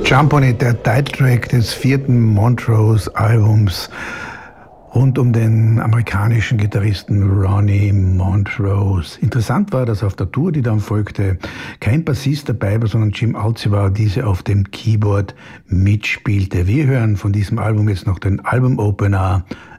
Jump on It, der Titeltrack des vierten Montrose-Albums rund um den amerikanischen Gitarristen Ronnie Montrose. Interessant war, dass auf der Tour, die dann folgte, kein Bassist dabei war, sondern Jim Alcivar diese auf dem Keyboard mitspielte. Wir hören von diesem Album jetzt noch den Album-Opener